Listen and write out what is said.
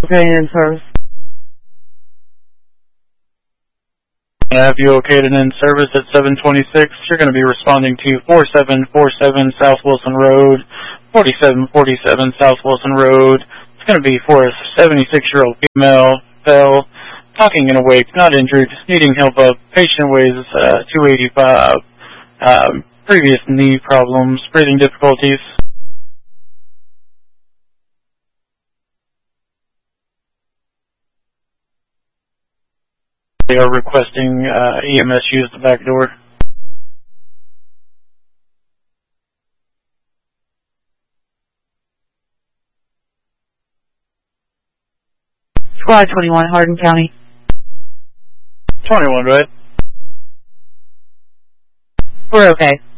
Okay, in service. I have you okayed and in service at 726. You're going to be responding to 4747 South Wilson Road, 4747 South Wilson Road. It's going to be for a 76-year-old female, fell, talking and awake, not injured, needing help up. Patient weighs 285. Previous knee problems, breathing difficulties. They are requesting EMS use the back door. Squad 21, Hardin County. 21, right? We're okay.